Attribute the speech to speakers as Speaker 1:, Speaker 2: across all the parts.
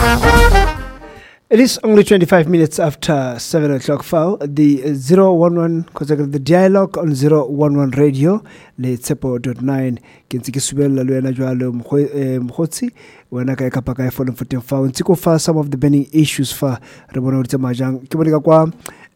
Speaker 1: It is only 25 minutes after 7 o'clock foul. The 011, the dialogue on 011 radio, le tsepo.9, ke subela le wena jwalo mkhotsi, wena ka ekapa ka follow for foul. Ntiko fa some of the burning issues fa re bona utse majang. Ke bona kwa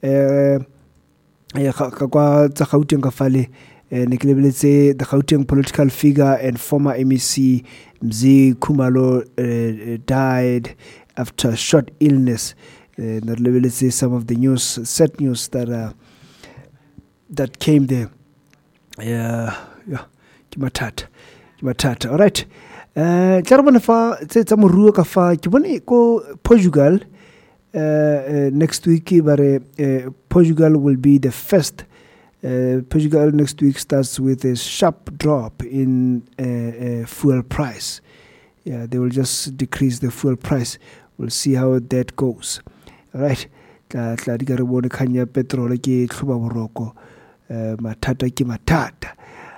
Speaker 1: kwa tsa Gauteng ka fale ne ke lebeletse the Gauteng political figure and former MEC Mzi Khumalo died after short illness. Let's say some of the news, sad news that came there. Kimatata. All right. Charabana fa tsa moruo ka fa ke bone ko Portugal next week bare Portugal will be the first. Portugal next week starts with a sharp drop in fuel price. Yeah, they will just decrease the fuel price. We'll see how that goes. All right. Tla di ka re bone khanya petrol ke tlhoba boroko matata ke matata.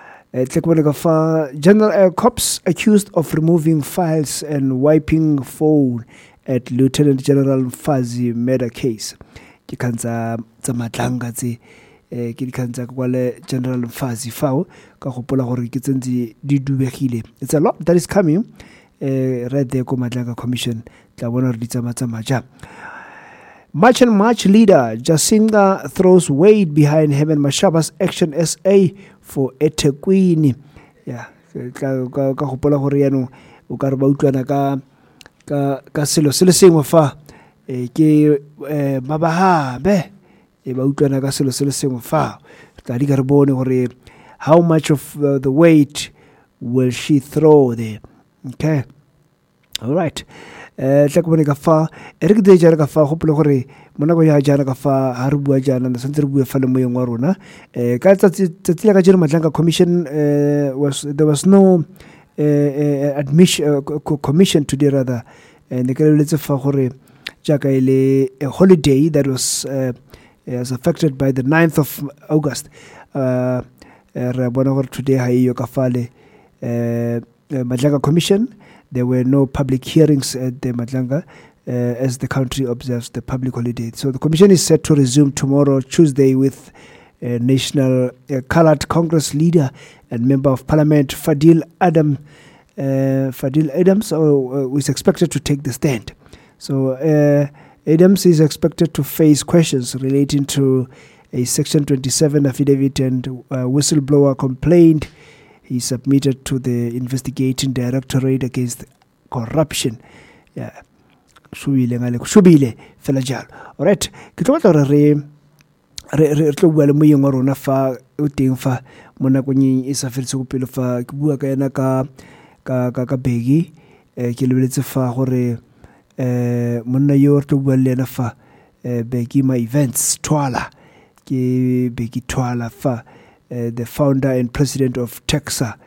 Speaker 1: General cops accused of removing files and wiping phone at Lieutenant General Mfazi murder case. Ke kanza tsa matlanga tse ke di kanza kwale General Mfazi fao ka gopola gore ke tsentse di dubegile. It's a lot that is coming. Right there ko Madlaga Commission tla bona re ditsamama ja. March and March leader Jacinda throws weight behind Herman Mashaba's Action SA for eThekwini. Yeah, ka gopola gore yano o ka re ba utlwana ka selo se le sengwe fa ke mabahabe ba utlwana ka selo se le sengwe fa tla di ka re bone gore how much of the weight will she throw there. Okay. All right. Tla go bona ka fa re ke de jara ka fa go pele gore mona go ya jana ka fa ha re bua jana na sentse re bua fa le moyeng wa rona ka tsatsile ka jere Madlanga Commission there was no admission commission today rather and the let's fa gore jaka ile a holiday that was affected by the 9th of August re bona gore today ha iyo ka fale Madlanga Commission. There were no public hearings at the Madlanga as the country observes the public holiday. So the commission is set to resume tomorrow, Tuesday, with National Coloured Congress leader and Member of Parliament Fadil Adams who is expected to take the stand. So Adams is expected to face questions relating to a Section 27 affidavit and whistleblower complaint he submitted to the investigating directorate against corruption. Yeah. Shubile fela jalo. All right. Ke tlo batla re tlo bua le moyeng wa rona fa o teng fa mona kwenye e sa fetse go pele fa ke bua ka yana ka Begi ke lebeletse fa gore monna yo re tlo bua le yana fa Begi ma events Twala ke Begi Twala fa the founder and president of Texa.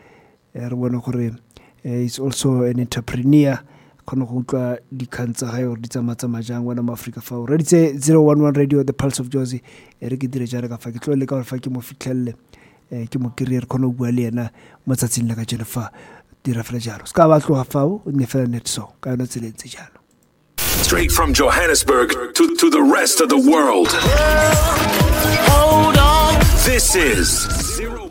Speaker 1: He's also an entrepreneur. Kono di kanza hayo di tsamama jang wana ma Africa fa. Ready say 011 radio the pulse of Jozi. Re ke dire jara ka fa ke tlole ka fa ke mo fitlhelle ke mo career kono bua le yena mo tsatsing la ka jena fa di refela jalo. Ska ba tloga fa o ne fela net so ka yona tseletse jalo.
Speaker 2: Straight from Johannesburg to the rest of the world. Hold on. This is 0